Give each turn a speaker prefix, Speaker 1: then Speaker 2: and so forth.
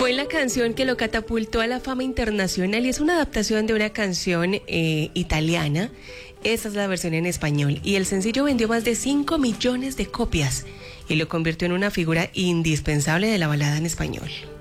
Speaker 1: Fue la canción que lo catapultó a la fama internacional y es una adaptación de una canción italiana. Esa es la versión en español y el sencillo vendió más de 5 millones de copias y lo convirtió en una figura indispensable de la balada en español.